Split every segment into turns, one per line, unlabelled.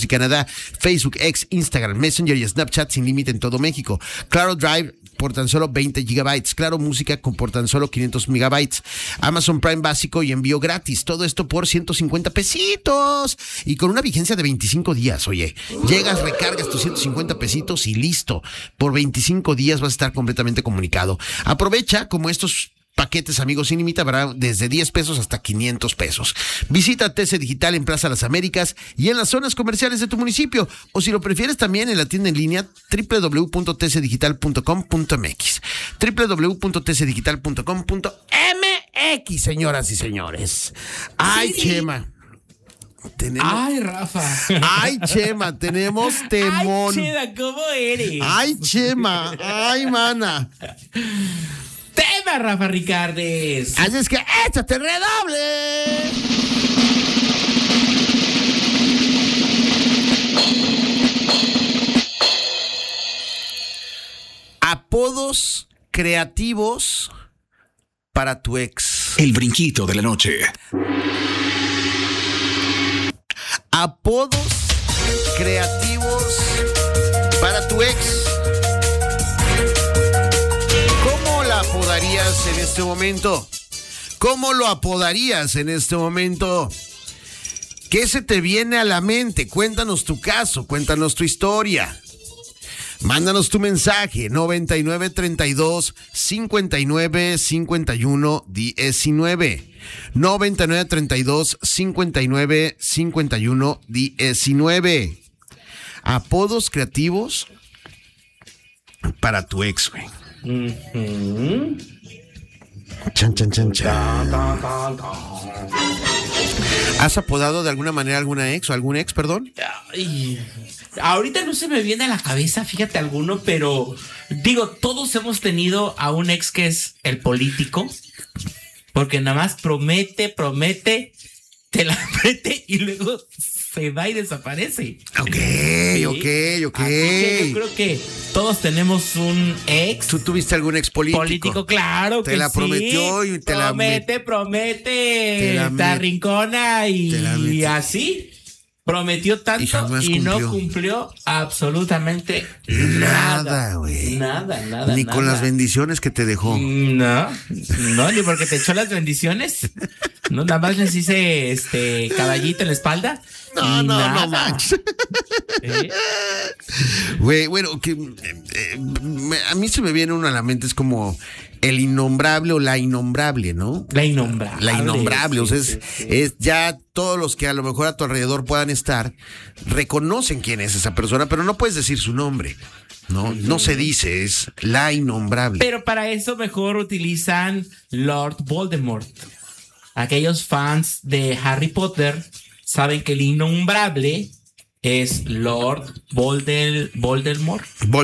y Canadá. Facebook, X, Instagram, Messenger y Snapchat sin límite en todo México. Claro Drive por tan solo 20 gigabytes. Claro Música por tan solo 500 megabytes. Amazon Prime básico y envío gratis. Todo esto por 150 pesitos. Y con una vigencia de 25 días, oye. Llegas, recargas tus 150 pesitos y listo. Por 25 días vas a estar completamente comunicado. Aprovecha como estos paquetes amigos sin límite, habrá desde 10 pesos hasta 500 pesos. Visita TC Digital en Plaza Las Américas y en las zonas comerciales de tu municipio. O si lo prefieres también en la tienda en línea www.tcdigital.com.mx. www.tcdigital.com.mx, señoras y señores. ¡Ay, sí! Chema!
¡Ay, Rafa!
¡Ay, Chema! Tenemos temón.
¡Ay, Chema! ¿Cómo eres?
¡Ay, Chema! ¡Ay, mana!
Tema, Rafa Ricardes.
Así es que échate redoble. Apodos creativos para tu ex.
El brinquito de la noche.
Apodos creativos para tu ex. ¿Cómo la apodarías en este momento? ¿Cómo lo apodarías en este momento? ¿Qué se te viene a la mente? Cuéntanos tu caso, cuéntanos tu historia. Mándanos tu mensaje 9932 59 51 19 9932 59 51 19. Apodos creativos para tu ex, güey. Chan, chan, chan, chan. ¿Has apodado de alguna manera a alguna ex o algún ex, perdón?
Ay, ahorita no se me viene a la cabeza, fíjate alguno, pero digo, todos hemos tenido a un ex que es el político, porque nada más promete, te la mete y luego se va y desaparece.
Ok.
Así que yo creo que todos tenemos un ex.
¿Tú tuviste algún ex político?
Político, claro que sí.
Te la prometió y te
promete, te arrincona y así. Prometió tanto y no cumplió absolutamente
nada, güey.
Nada.
Ni con las bendiciones que te dejó.
No, ni porque te echó las bendiciones. No, nada más les hice caballito en la espalda.
No manches. Güey, bueno, que a mí se me viene uno a la mente, es como el innombrable o la innombrable, ¿no?
La innombrable,
o sea, es ya todos los que a lo mejor a tu alrededor puedan estar, reconocen quién es esa persona, pero no puedes decir su nombre, ¿no? No se dice, es la innombrable.
Pero para eso mejor utilizan Lord Voldemort. Aquellos fans de Harry Potter saben que el innombrable es Lord Voldemort.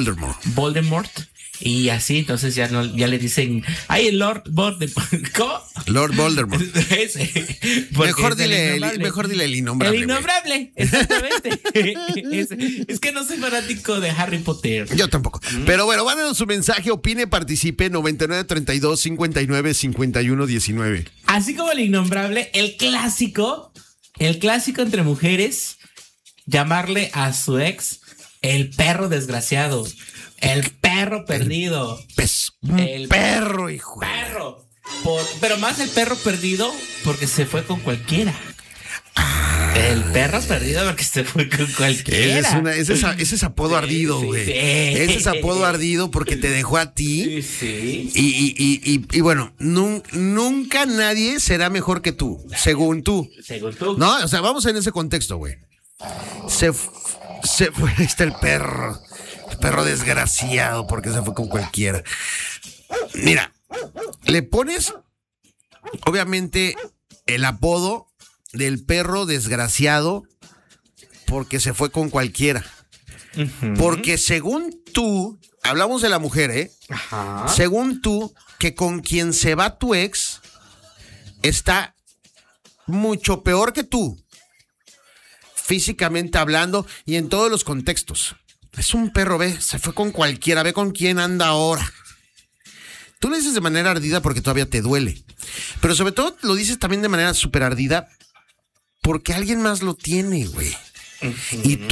Y así, entonces ya le dicen, ¡ay, el Lord Voldemort! ¿Cómo?
Lord Voldemort. Mejor dile el innombrable.
El innombrable, exactamente. es que no soy fanático de Harry Potter.
Yo tampoco. Pero bueno, mándenos su mensaje, opine, participe, 9932 59 51 19.
Así como el innombrable, el clásico entre mujeres, llamarle a su ex el perro desgraciado. El perro perdido.
El perro, hijo.
Perro. Pero más el perro perdido porque se fue con cualquiera. El perro perdido porque se fue con cualquiera.
Ese es apodo ardido, güey. Sí. Ese es apodo ardido porque te dejó a ti.
Sí.
Y bueno, nunca nadie será mejor que tú, según tú. No, o sea, vamos en ese contexto, güey. Se fue, ahí está el perro. Perro desgraciado porque se fue con cualquiera. Mira, le pones obviamente el apodo del perro desgraciado porque se fue con cualquiera. Uh-huh. Porque según tú, hablamos de la mujer, ¿eh? Ajá. Según tú, que con quien se va tu ex está mucho peor que tú, físicamente hablando y en todos los contextos. Es un perro, se fue con cualquiera, ve con quién anda ahora. Tú lo dices de manera ardida porque todavía te duele. Pero sobre todo lo dices también de manera súper ardida porque alguien más lo tiene, güey. Uh-huh. Y tú